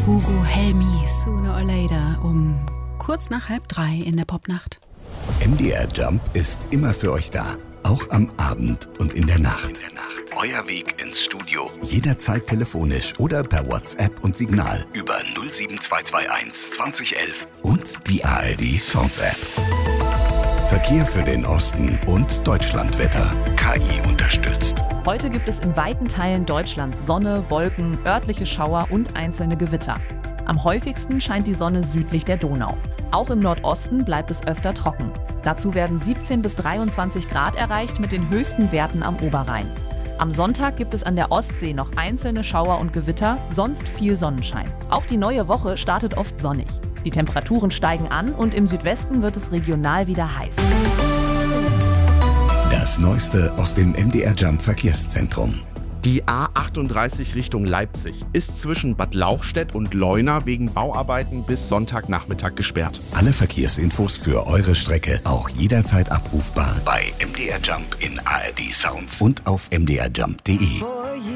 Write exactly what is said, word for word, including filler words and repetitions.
Hugo Helmi, Sooner or Later, um kurz nach halb drei in der Popnacht. M D R Jump ist immer für euch da. Auch am Abend und in der Nacht. In der Nacht. Euer Weg ins Studio. Jederzeit telefonisch oder per WhatsApp und Signal über null sieben zwei zwei eins zwanzig elf und die A R D Sounds App. Verkehr für den Osten und Deutschlandwetter. K I unterstützt. Heute gibt es in weiten Teilen Deutschlands Sonne, Wolken, örtliche Schauer und einzelne Gewitter. Am häufigsten scheint die Sonne südlich der Donau. Auch im Nordosten bleibt es öfter trocken. Dazu werden siebzehn bis dreiundzwanzig Grad erreicht mit den höchsten Werten am Oberrhein. Am Sonntag gibt es an der Ostsee noch einzelne Schauer und Gewitter, sonst viel Sonnenschein. Auch die neue Woche startet oft sonnig. Die Temperaturen steigen an und im Südwesten wird es regional wieder heiß. Das Neueste aus dem M D R Jump Verkehrszentrum. Die A achtunddreißig Richtung Leipzig ist zwischen Bad Lauchstädt und Leuna wegen Bauarbeiten bis Sonntagnachmittag gesperrt. Alle Verkehrsinfos für eure Strecke auch jederzeit abrufbar bei M D R Jump in A R D Sounds und auf m d r jump punkt d e.